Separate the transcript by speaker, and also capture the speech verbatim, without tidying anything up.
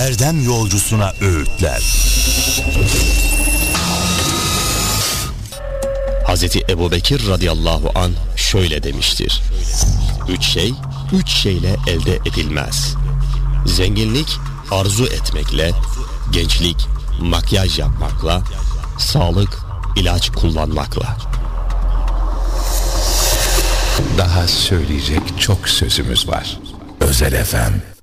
Speaker 1: erdem yolcusuna öğütler.
Speaker 2: Hazreti Ebubekir radıyallahu an şöyle demiştir: Üç şey, üç şeyle elde edilmez. Zenginlik arzu etmekle, gençlik makyaj yapmakla, sağlık ilaç kullanmakla.
Speaker 3: Daha söyleyecek çok sözümüz var. Özel F M